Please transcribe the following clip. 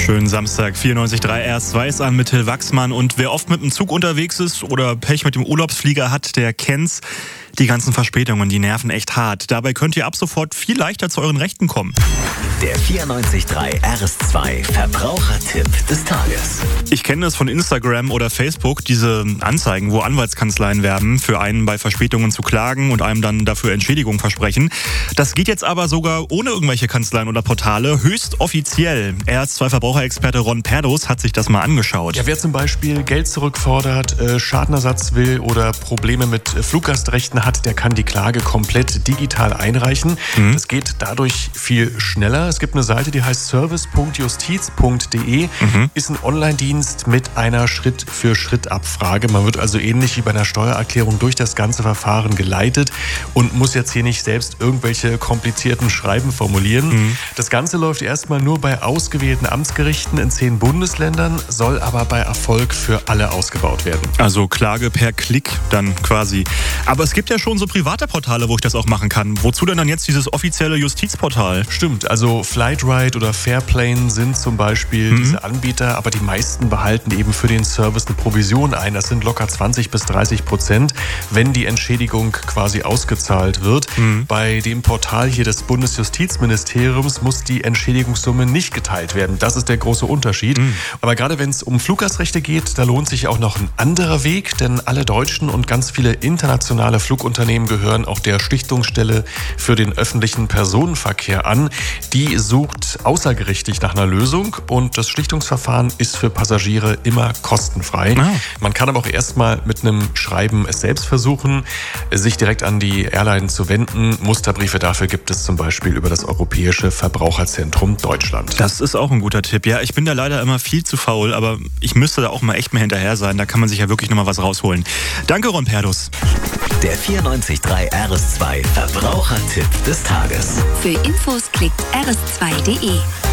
Schönen Samstag, 94.3 RS2 ist an mit Till Wachsmann. Und wer oft mit dem Zug unterwegs ist oder Pech mit dem Urlaubsflieger hat, der kennt's. Die ganzen Verspätungen, die nerven echt hart. Dabei könnt ihr ab sofort viel leichter zu euren Rechten kommen. Der 94.3 RS2 Verbrauchertipp des Tages. Ich kenne das von Instagram oder Facebook, diese Anzeigen, wo Anwaltskanzleien werben, für einen bei Verspätungen zu klagen und einem dann dafür Entschädigung versprechen. Das geht jetzt aber sogar ohne irgendwelche Kanzleien oder Portale, höchst offiziell. RS2-Verbraucherexperte Ron Perdos hat sich das mal angeschaut. Ja, wer zum Beispiel Geld zurückfordert, Schadenersatz will oder Probleme mit Fluggastrechten hat, der kann die Klage komplett digital einreichen. Das geht dadurch viel schneller. Es gibt eine Seite, die heißt service.justiz.de. Ist ein Online-Dienst mit einer Schritt-für-Schritt-Abfrage. Man wird also ähnlich wie bei einer Steuererklärung durch das ganze Verfahren geleitet und muss jetzt hier nicht selbst irgendwelche komplizierten Schreiben formulieren. Das Ganze läuft erstmal nur bei ausgewählten Amtsgerichten in 10 Bundesländern, soll aber bei Erfolg für alle ausgebaut werden. Also Klage per Klick dann quasi. Aber es gibt ja schon so private Portale, wo ich das auch machen kann. Wozu denn dann jetzt dieses offizielle Justizportal? Stimmt, also Flightride oder Fairplane sind zum Beispiel diese Anbieter, aber die meisten behalten eben für den Service eine Provision ein. Das sind locker 20-30%, wenn die Entschädigung quasi ausgezahlt wird. Bei dem Portal hier des Bundesjustizministeriums muss die Entschädigungssumme nicht geteilt werden. Das ist der große Unterschied. Aber gerade wenn es um Fluggastrechte geht, da lohnt sich auch noch ein anderer Weg, denn alle deutschen und ganz viele internationale Flugunternehmen gehören auch der Schlichtungsstelle für den öffentlichen Personenverkehr an. Die sucht außergerichtlich nach einer Lösung und das Schlichtungsverfahren ist für Passagiere immer kostenfrei. Man kann aber auch erstmal mit einem Schreiben es selbst versuchen, sich direkt an die Airline zu wenden. Musterbriefe dafür gibt es zum Beispiel über das Europäische Verbraucherzentrum Deutschland. Das ist auch ein guter Tipp. Ja, ich bin da leider immer viel zu faul, aber ich müsste da auch mal echt mehr hinterher sein. Da kann man sich ja wirklich nochmal was rausholen. Danke, Ron Perdos. Der 94.3 RS2 Verbrauchertipp des Tages. Für Infos klickt rs2.de.